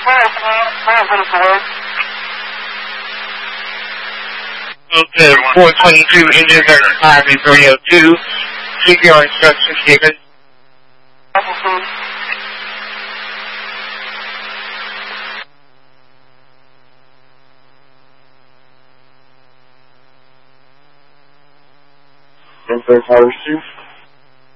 Okay, 422 engines are climbing 302. CPR instructions given. Power 2.